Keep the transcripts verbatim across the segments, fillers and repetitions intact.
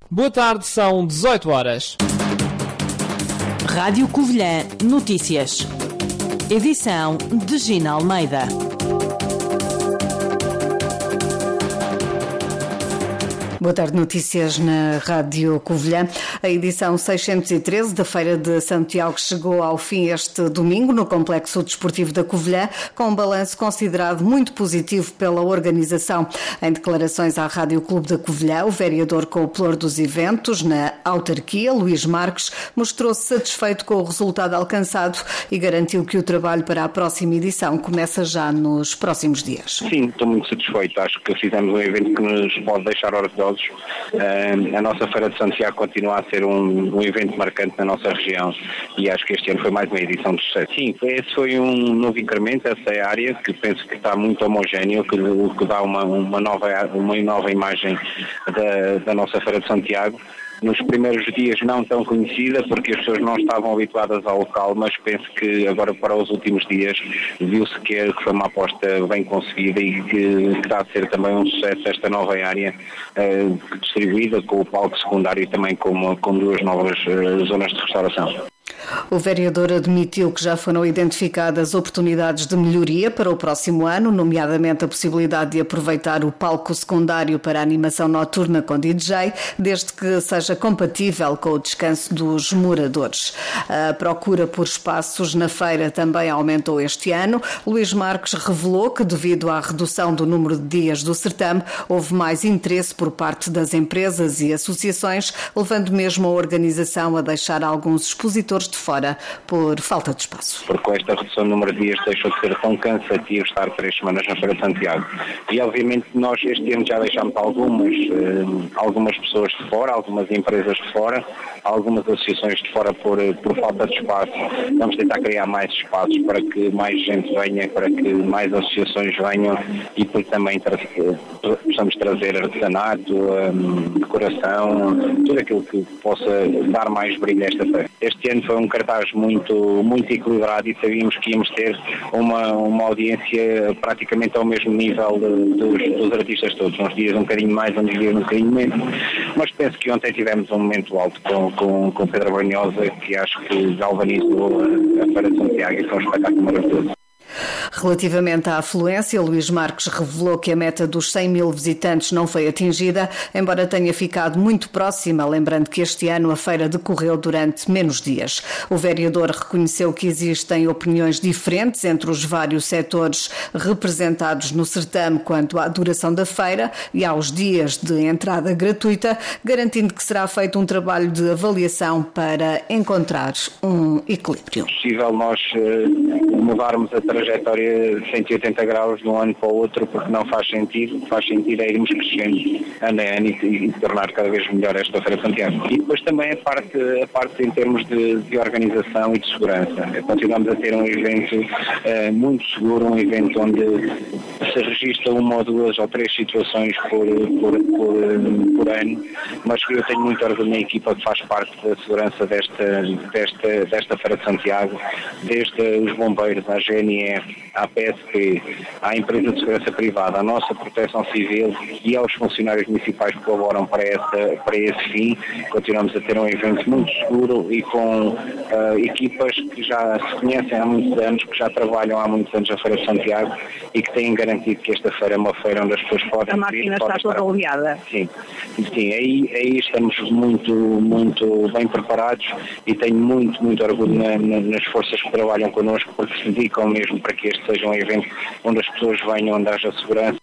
Boa tarde, são dezoito horas. Rádio Covilhã Notícias. Edição de Gina Almeida. Boa tarde, notícias na Rádio Covilhã. A edição seiscentos e treze da Feira de Santiago chegou ao fim este domingo no Complexo Desportivo da Covilhã, com um balanço considerado muito positivo pela organização. Em declarações à Rádio Clube da Covilhã, o vereador com o pelour dos eventos na autarquia, Luís Marques, mostrou-se satisfeito com o resultado alcançado e garantiu que o trabalho para a próxima edição começa já nos próximos dias. Sim, estou muito satisfeito. Acho que fizemos um evento que nos pode deixar orgulhosos. Uh, a nossa Feira de Santiago continua a ser um, um evento marcante na nossa região e acho que este ano foi mais uma edição de sucesso. Sim, esse foi um novo incremento, essa é a área que penso que está muito homogéneo, que, que dá uma, uma, nova, uma nova imagem da, da nossa Feira de Santiago. Nos primeiros dias não tão conhecida, porque as pessoas não estavam habituadas ao local, mas penso que agora para os últimos dias viu-se que foi uma aposta bem conseguida e que, que está a ser também um sucesso esta nova área uh, distribuída com o palco secundário e também com, com duas novas uh, zonas de restauração. O vereador admitiu que já foram identificadas oportunidades de melhoria para o próximo ano, nomeadamente a possibilidade de aproveitar o palco secundário para a animação noturna com D J, desde que seja compatível com o descanso dos moradores. A procura por espaços na feira também aumentou este ano. Luís Marques revelou que, devido à redução do número de dias do certame, houve mais interesse por parte das empresas e associações, levando mesmo a organização a deixar alguns expositores de fora por falta de espaço. Porque com esta redução do número de dias deixou de ser tão cansativo estar três semanas na Feira de Santiago. E obviamente nós este ano já deixámos algumas, eh, algumas pessoas de fora, algumas empresas de fora, algumas associações de fora por, por falta de espaço. Vamos tentar criar mais espaços para que mais gente venha, para que mais associações venham e por também tra- possamos trazer artesanato, um, decoração, tudo aquilo que possa dar mais brilho a esta feira. Este ano foi um cartaz muito, muito equilibrado e sabíamos que íamos ter uma, uma audiência praticamente ao mesmo nível de, dos, dos artistas todos, uns dias um bocadinho mais, uns dias um bocadinho menos, mas penso que ontem tivemos um momento alto com, com, com Pedro Banhosa, que acho que galvanizou a, a Feira de Santiago e foi um espetáculo maravilhoso. Relativamente à afluência, Luís Marques revelou que a meta dos cem mil visitantes não foi atingida, embora tenha ficado muito próxima, lembrando que este ano a feira decorreu durante menos dias. O vereador reconheceu que existem opiniões diferentes entre os vários setores representados no certame quanto à duração da feira e aos dias de entrada gratuita, garantindo que será feito um trabalho de avaliação para encontrar um equilíbrio. É possível nós uh, mudarmos a trajetória de cento e oitenta graus de um ano para o outro, porque não faz sentido. Faz sentido é irmos crescendo ano a ano e, e tornar cada vez melhor esta Feira de Santiago. E depois também a parte, a parte em termos de, de organização e de segurança. Continuamos a ter um evento uh, muito seguro, um evento onde se registra uma ou duas ou três situações por, por, por, por ano, mas eu tenho muito orgulho na equipa que faz parte da segurança desta, desta, desta Feira de Santiago, desde os bombeiros, a G N R, à P S P, à empresa de segurança privada, à nossa proteção civil e aos funcionários municipais que colaboram para, essa, para esse fim. Continuamos a ter um evento muito seguro e com uh, equipas que já se conhecem há muitos anos, que já trabalham há muitos anos na Feira de Santiago e que têm garantido que esta feira é uma feira onde as pessoas podem... A máquina vir, está toda oleada. Sim, sim, aí, aí estamos muito, muito bem preparados e tenho muito, muito orgulho na, na, nas forças que trabalham connosco, porque se dedicam mesmo para que este seja um evento onde as pessoas venham, onde haja segurança.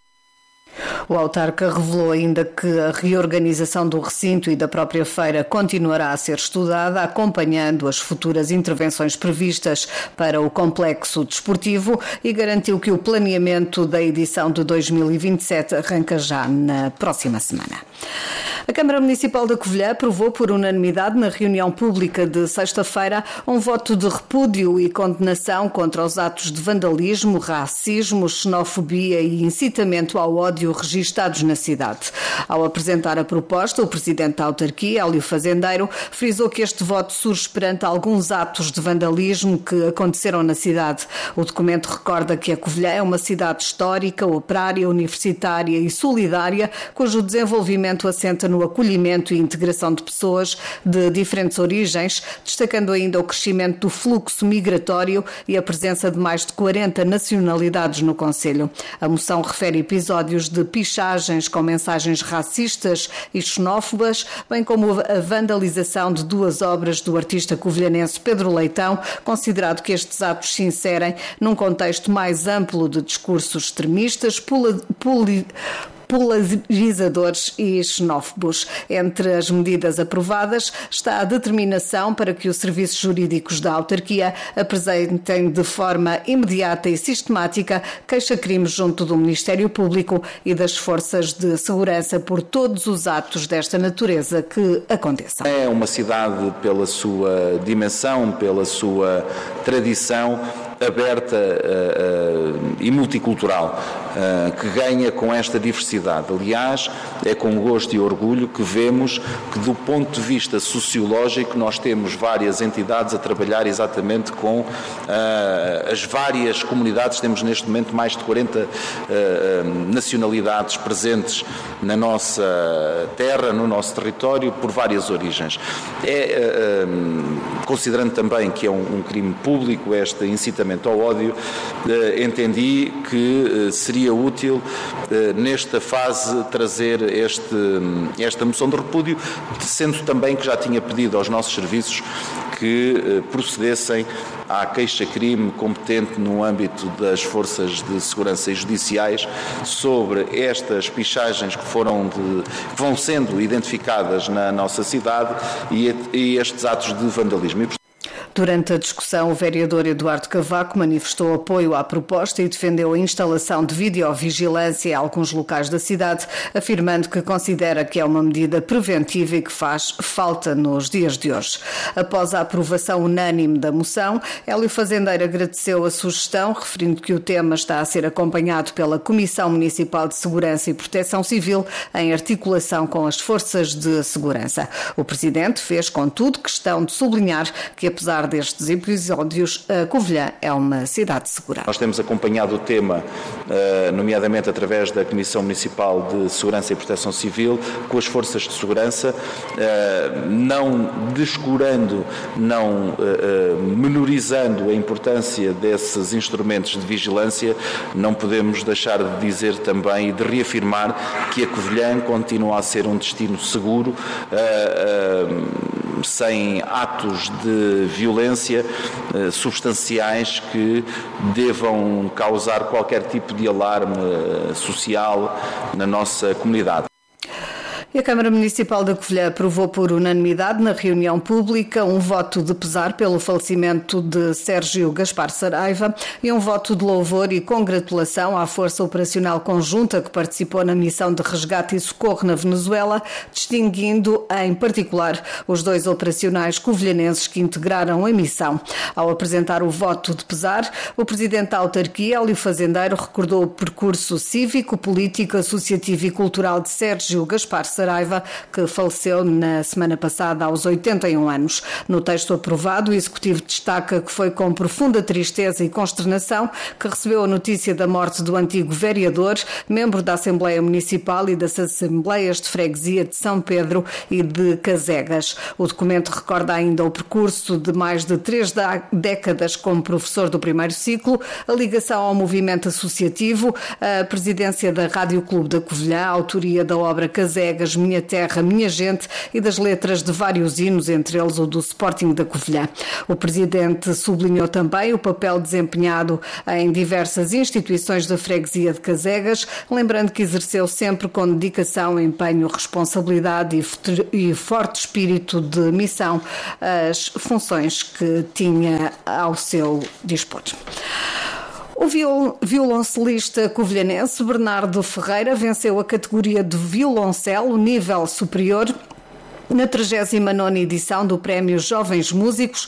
O autarca revelou ainda que a reorganização do recinto e da própria feira continuará a ser estudada, acompanhando as futuras intervenções previstas para o complexo desportivo, e garantiu que o planeamento da edição de dois mil e vinte e sete arranca já na próxima semana. A Câmara Municipal da Covilhã aprovou por unanimidade na reunião pública de sexta-feira um voto de repúdio e condenação contra os atos de vandalismo, racismo, xenofobia e incitamento ao ódio registados na cidade. Ao apresentar a proposta, o presidente da autarquia, Hélio Fazendeiro, frisou que este voto surge perante alguns atos de vandalismo que aconteceram na cidade. O documento recorda que a Covilhã é uma cidade histórica, operária, universitária e solidária, cujo desenvolvimento assenta no acolhimento e integração de pessoas de diferentes origens, destacando ainda o crescimento do fluxo migratório e a presença de mais de quarenta nacionalidades no concelho. A moção refere episódios de pichagens com mensagens racistas e xenófobas, bem como a vandalização de duas obras do artista covilhanense Pedro Leitão, considerado que estes atos se inserem num contexto mais amplo de discursos extremistas, poli, poli, polarizadores e xenófobos. Entre as medidas aprovadas está a determinação para que os serviços jurídicos da autarquia apresentem de forma imediata e sistemática queixa-crimes junto do Ministério Público e das forças de segurança por todos os atos desta natureza que aconteçam. É uma cidade, pela sua dimensão, pela sua tradição, aberta uh, uh, e multicultural, uh, que ganha com esta diversidade. Aliás, é com gosto e orgulho que vemos que, do ponto de vista sociológico, nós temos várias entidades a trabalhar exatamente com uh, as várias comunidades. Temos neste momento mais de quarenta uh, nacionalidades presentes na nossa terra, no nosso território, por várias origens. É, uh, uh, considerando também que é um, um crime público, este incitamento ao ódio, eh, entendi que eh, seria útil eh, nesta fase trazer este, esta moção de repúdio, sendo também que já tinha pedido aos nossos serviços que eh, procedessem à queixa-crime competente no âmbito das forças de segurança e judiciais sobre estas pichagens que foram de, que vão sendo identificadas na nossa cidade e, e estes atos de vandalismo. E, Durante a discussão, o vereador Eduardo Cavaco manifestou apoio à proposta e defendeu a instalação de videovigilância em alguns locais da cidade, afirmando que considera que é uma medida preventiva e que faz falta nos dias de hoje. Após a aprovação unânime da moção, Hélio Fazendeiro agradeceu a sugestão, referindo que o tema está a ser acompanhado pela Comissão Municipal de Segurança e Proteção Civil em articulação com as forças de segurança. O presidente fez, contudo, questão de sublinhar que, apesar destes episódios, a Covilhã é uma cidade segura. Nós temos acompanhado o tema, nomeadamente através da Comissão Municipal de Segurança e Proteção Civil, com as forças de segurança, não descurando, não menorizando a importância desses instrumentos de vigilância. Não podemos deixar de dizer também e de reafirmar que a Covilhã continua a ser um destino seguro, sem atos de violência eh, substanciais que devam causar qualquer tipo de alarme eh, social na nossa comunidade. E a Câmara Municipal da Covilhã aprovou por unanimidade na reunião pública um voto de pesar pelo falecimento de Sérgio Gaspar Saraiva e um voto de louvor e congratulação à Força Operacional Conjunta que participou na missão de resgate e socorro na Venezuela, distinguindo em particular os dois operacionais covilhanenses que integraram a missão. Ao apresentar o voto de pesar, o Presidente da Autarquia, Hélio Fazendeiro, recordou o percurso cívico, político, associativo e cultural de Sérgio Gaspar Saraiva, Saraiva, que faleceu na semana passada aos oitenta e um anos. No texto aprovado, o Executivo destaca que foi com profunda tristeza e consternação que recebeu a notícia da morte do antigo vereador, membro da Assembleia Municipal e das Assembleias de Freguesia de São Pedro e de Casegas. O documento recorda ainda o percurso de mais de três décadas como professor do primeiro ciclo, a ligação ao movimento associativo, a presidência da Rádio Clube da Covilhã, a autoria da obra Casegas, Minha Terra, Minha Gente e das letras de vários hinos, entre eles o do Sporting da Covilhã. O Presidente sublinhou também o papel desempenhado em diversas instituições da freguesia de Casegas, lembrando que exerceu sempre com dedicação, empenho, responsabilidade e forte espírito de missão as funções que tinha ao seu dispor. O violoncelista covilhanense Bernardo Ferreira venceu a categoria de violoncelo nível superior na trigésima nona edição do Prémio Jovens Músicos,